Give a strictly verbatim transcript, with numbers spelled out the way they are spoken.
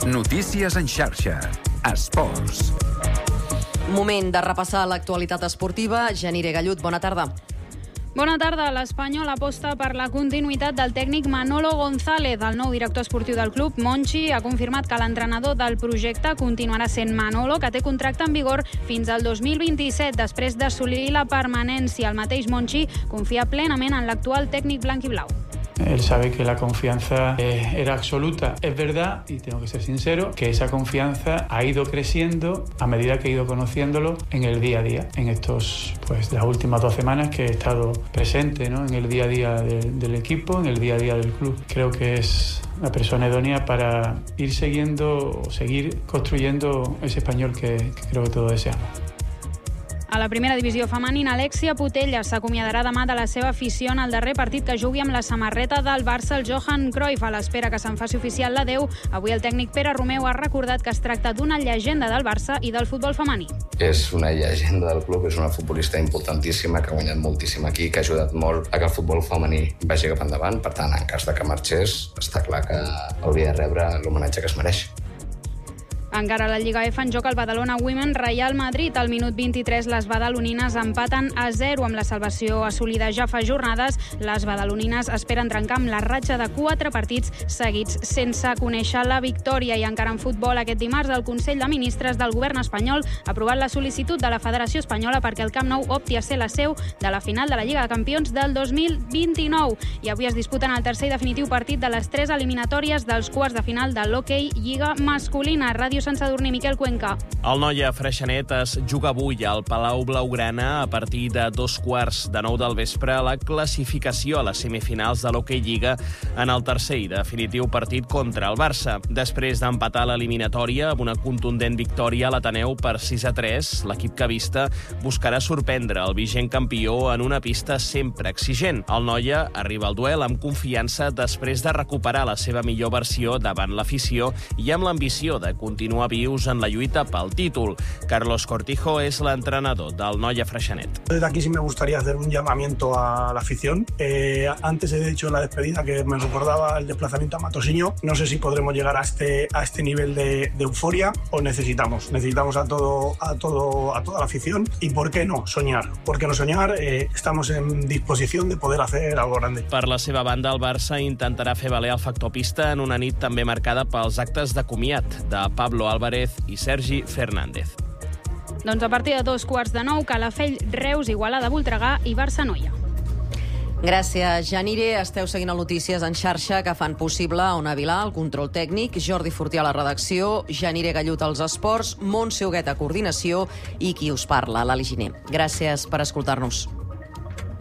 Notícies en xarxa. Esports. Moment de repassar l'actualitat esportiva. Janire Gallut, bona tarda. Bona tarda. L'Espanyol aposta per la continuïtat del tècnic Manolo González. El nou director esportiu del club, Monchi, ha confirmat que l'entrenador del projecte continuarà sent Manolo, que té contracte en vigor fins al dos mil vint-i-set, després d'assolir la permanència. El mateix Monchi confia plenament en l'actual tècnic blanquiblau. Él sabe que la confianza eh, era absoluta. Es verdad, y tengo que ser sincero, que esa confianza ha ido creciendo a medida que he ido conociéndolo en el día a día. En estos, pues, las últimas dos semanas que he estado presente, ¿no?, en el día a día de, del equipo, en el día a día del club. Creo que es la persona idónea para ir siguiendo o seguir construyendo ese español que, que creo que todos deseamos. A la primera divisió femenina, Alexia Putellas s'acomiadarà demà de la seva afició en el darrer partit que jugui amb la samarreta del Barça, el Johan Cruyff. A l'espera que se'n faci oficial l'adeu, avui el tècnic Pere Romeu ha recordat que es tracta d'una llegenda del Barça i del futbol femení. És una llegenda del club, és una futbolista importantíssima que ha guanyat moltíssim aquí, que ha ajudat molt a que el futbol femení vagi cap endavant. Per tant, en cas de que marxés, està clar que hauria de rebre l'homenatge que es mereix. Encara a la Lliga F en joc el Badalona Women Real Madrid. Al minut vint-i-tres les badalonines empaten a zero amb la salvació assolida ja fa jornades. Les badalonines esperen trencar amb la ratxa de quatre partits seguits sense conèixer la victòria. I encara en futbol, aquest dimarts el Consell de Ministres del Govern espanyol ha aprovat la sol·licitud de la Federació Espanyola perquè el Camp Nou opti a ser la seu de la final de la Lliga de Campions del dos mil vint-i-nou. I avui es disputen el tercer i definitiu partit de les tres eliminatòries dels quarts de final de l'hoquei Lliga masculina. Ràdio Sant Sadurní, Miquel Cuenca. El Noia Freixenet es juga avui al Palau Blaugrana a partir de dos quarts de nou del vespre la classificació a les semifinals de l'Hockey Lliga en el tercer i definitiu partit contra el Barça. Després d'empatar l'eliminatòria amb una contundent victòria a l'Ateneu per sis a tres, l'equip cavista buscarà sorprendre el vigent campió en una pista sempre exigent. El Noia arriba al duel amb confiança després de recuperar la seva millor versió davant l'afició i amb l'ambició de continuar vius en la lluita pel títol. Carlos Cortijo es l'entrenador del Noia Freixenet. Desde aquí sí me gustaría hacer un llamamiento a la afición. Eh, antes he dicho en la despedida que me recordaba el desplazamiento a Matosiño. No sé si podremos llegar a este, a este nivel de, de euforia o necesitamos. Necesitamos a, todo, a, todo, a toda la afición. Y ¿por qué no soñar? ¿Por qué no soñar? Eh, estamos en disposición de poder hacer algo grande. Per la seva banda, el Barça intentarà fer valer el factor pista en una nit també marcada pels actes de comiat de Pablo Álvarez i Sergi Fernández. Doncs a partir de dos quarts de nou, Calafell, Reus, Igualada, Voltregà i Barça-Noia. Gràcies, Janire. Esteu seguint el Notícies en xarxa que fan possible Ona Vilà, el control tècnic, Jordi Fortià a la redacció, Janire Gallut als esports, Montse Huguet a coordinació i qui us parla, l'Ali Giner. Gràcies per escoltar-nos.